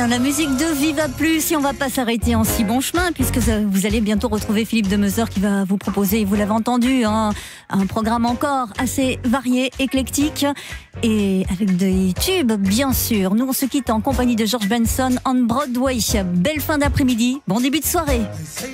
La musique de Viva Plus, et on va pas s'arrêter en si bon chemin puisque vous allez bientôt retrouver Philippe Demeuzeur qui va vous proposer, vous l'avez entendu, un programme encore assez varié, éclectique et avec des tubes bien sûr. Nous on se quitte en compagnie de George Benson on Broadway. Belle fin d'après-midi, bon début de soirée.